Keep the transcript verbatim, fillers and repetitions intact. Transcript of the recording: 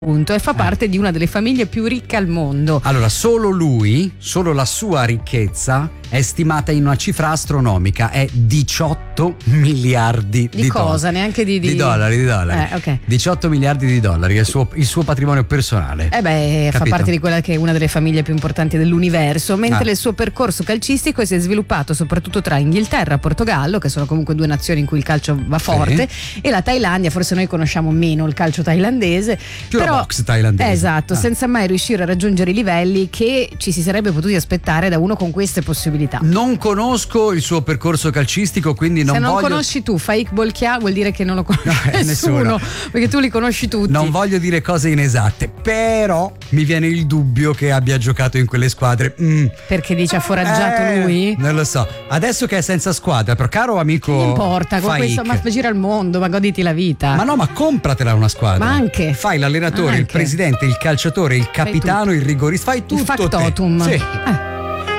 punto, e fa parte eh. di una delle famiglie più ricche al mondo. Allora, solo lui, solo la sua ricchezza è stimata in una cifra astronomica, è diciotto miliardi di, Di dollari. cosa? Neanche di, di... di dollari, di dollari. Eh, ok. diciotto miliardi di dollari, è il suo, il suo patrimonio personale. Eh beh, Capito? fa parte di quella che è una delle famiglie più importanti dell'universo, mentre Ah. il suo percorso calcistico si è sviluppato soprattutto tra Inghilterra e Portogallo, che sono comunque due nazioni in cui il calcio va forte, e la Thailandia. Forse noi conosciamo meno il calcio thailandese, Più però la box thailandese. esatto, Ah. senza mai riuscire a raggiungere i livelli che ci si sarebbe potuti aspettare da uno con queste possibilità. Non conosco il suo percorso calcistico, quindi non Se non voglio... conosci tu Faik Bolkiah, vuol dire che non lo conosce Eh, nessuno, nessuno. perché tu li conosci tutti. Non voglio dire cose inesatte, però mi viene il dubbio che abbia giocato in quelle squadre. Mm. Perché dice ha foraggiato Eh, lui? Non lo so. Adesso che è senza squadra, però caro amico. Non importa, con Faik, questo, ma gira il mondo, ma goditi la vita. Ma no, ma compratela una squadra. Ma anche. Fai l'allenatore, il Anche. presidente, il calciatore, il capitano, il rigorista, fai tutto. Il factotum. te. Sì. Eh.